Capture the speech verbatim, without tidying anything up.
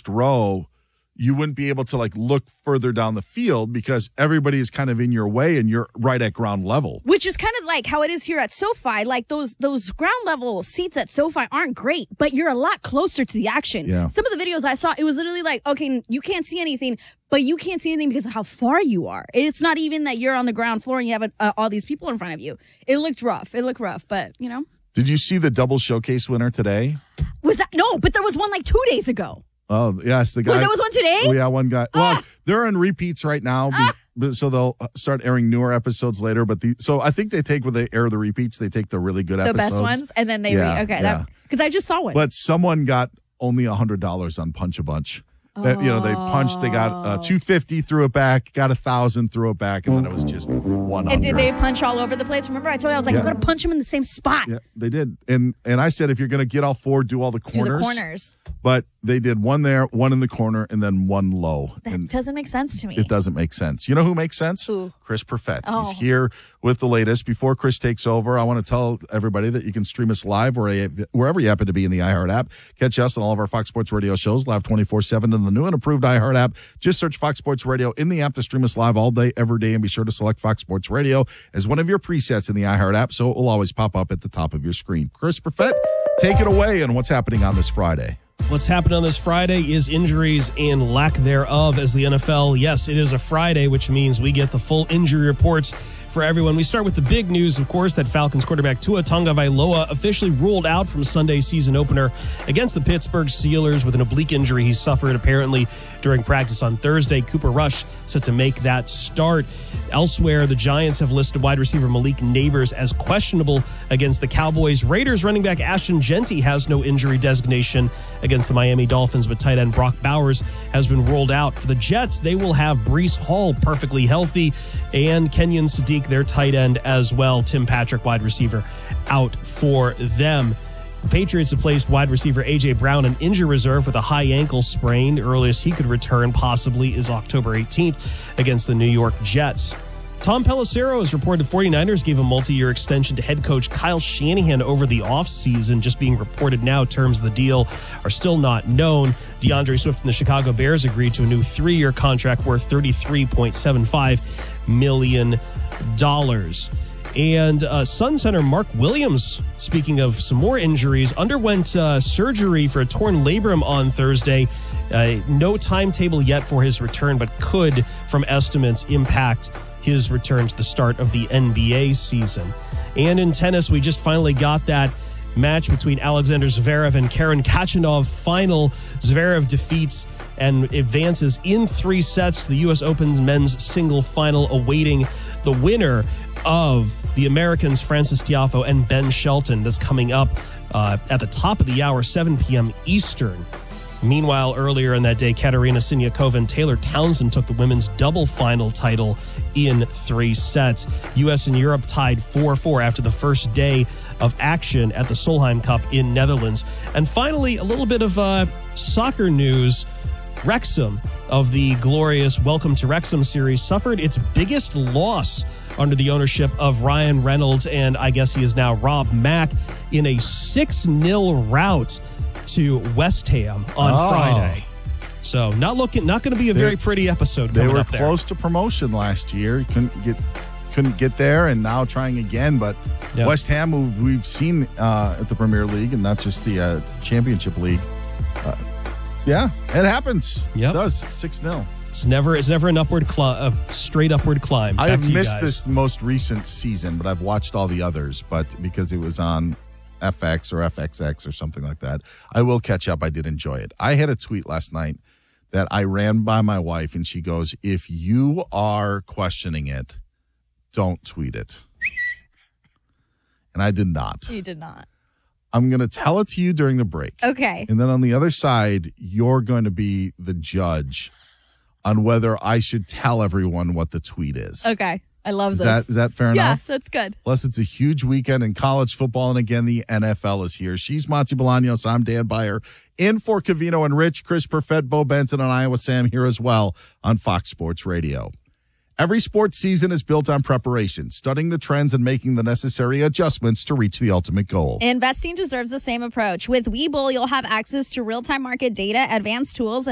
first row, you wouldn't be able to like look further down the field because everybody is kind of in your way and you're right at ground level. Which is kind of like how it is here at SoFi. Like those those ground level seats at SoFi aren't great, but you're a lot closer to the action. Yeah. Some of the videos I saw, it was literally like, okay, you can't see anything, but you can't see anything because of how far you are. It's not even that you're on the ground floor and you have uh, all these people in front of you. It looked rough. It looked rough, but you know. Did you see the double showcase winner today? Was that no? But there was one like two days ago. Oh, yes. The guy. Wait, there was one today? Oh, yeah, one guy. Ah! Well, they're in repeats right now, Ah! but, so they'll start airing newer episodes later. But the so I think they take, when they air the repeats, they take the really good the episodes. best ones, and then they Yeah, re- okay, yeah. because I just saw one. But someone got only one hundred dollars on Punch a Bunch. That, you know, they punched, they got uh, two hundred fifty dollars, threw it back, got one thousand dollars, threw it back, and then it was just one hundred. And did they punch all over the place? Remember, I told you I was like, Yeah. you got to punch them in the same spot. Yeah, they did. And and I said, if you're going to get all four, do all the corners. Do the corners. But they did one there, one in the corner, and then one low. That and doesn't make sense to me. it doesn't make sense. You know who makes sense? Who? Chris Perfett. Oh. He's here with the latest. Before Chris takes over, I want to tell everybody that you can stream us live where- wherever you happen to be in the iHeart app. Catch us on all of our Fox Sports Radio shows live twenty-four seven in the new and improved iHeart app. Just search Fox Sports Radio in the app to stream us live all day, every day, and be sure to select Fox Sports Radio as one of your presets in the iHeart app, so it will always pop up at the top of your screen. Chris Perfett, take it away and what's happening on this Friday. What's happening on this Friday is injuries and lack thereof as the N F L. Yes, it is a Friday, which means we get the full injury reports for everyone. We start with the big news, of course, that Falcons quarterback Tua Tagovailoa officially ruled out from Sunday's season opener against the Pittsburgh Steelers with an oblique injury he suffered apparently during practice on Thursday. Cooper Rush set to make that start. Elsewhere, the Giants have listed wide receiver Malik Nabers as questionable against the Cowboys. Raiders running back Ashton Genty has no injury designation against the Miami Dolphins, but tight end Brock Bowers has been ruled out. For the Jets, they will have Breece Hall perfectly healthy and Kenyon Sadiq, their tight end as well. Tim Patrick, wide receiver, out for them. The Patriots have placed wide receiver A J. Brown in injury reserve with a high ankle sprain. The earliest he could return possibly is October eighteenth against the New York Jets. Tom Pelissero has reported the 49ers gave a multi-year extension to head coach Kyle Shanahan over the offseason. Just being reported now, terms of the deal are still not known. DeAndre Swift and the Chicago Bears agreed to a new three-year contract worth thirty-three point seven five million dollars. And uh, Sun center Mark Williams, speaking of some more injuries, underwent uh, surgery for a torn labrum on Thursday. Uh, no timetable yet for his return, but could, from estimates, impact his return to the start of the N B A season. And in tennis, we just finally got that match between Alexander Zverev and Karen Khachanov final. Zverev defeats and advances in three sets to the U S Open's men's single final, awaiting the winner of the Americans Francis Tiafoe and Ben Shelton. That's coming up uh, at the top of the hour, seven p.m. Eastern. Meanwhile, earlier in that day, Katerina Siniakova and Taylor Townsend took the women's double final title in three sets. U S and Europe tied four four after the first day of action at the Solheim Cup in Netherlands. And finally, a little bit of uh, soccer news. Wrexham of the glorious Welcome to Wrexham series suffered its biggest loss under the ownership of Ryan Reynolds, and I guess he is now Rob Mack, in a six nil rout to West Ham on oh. Friday. So not looking, not going to be a they, very pretty episode. They coming were up there. close to promotion last year. Couldn't get, couldn't get there, and now trying again. But yep. West Ham, who we've seen uh, at the Premier League and not just the uh, Championship League. Uh, yeah, it happens. Yep. It does. six nil. It's never, it's never an upward climb, a straight upward climb. I Back have to you missed guys. this most recent season, but I've watched all the others. But because it was on F X or F X X or something like that, I will catch up. I did enjoy it. I had a tweet last night that I ran by my wife, and she goes, "If you are questioning it, don't tweet it." And I did not. You did not. I'm going to tell it to you during the break. Okay. And then on the other side, you're going to be the judge on whether I should tell everyone what the tweet is. Okay. I love Is this. that is that fair yeah, enough? Yes, that's good. Plus, it's a huge weekend in college football, and again, the N F L is here. She's Monty Bolaños. I'm Dan Byer. In for Covino and Rich, Chris Perfett, Bo Benson, and Iowa Sam here as well on Fox Sports Radio. Every sports season is built on preparation, studying the trends and making the necessary adjustments to reach the ultimate goal. Investing deserves the same approach. With Webull, you'll have access to real-time market data, advanced tools,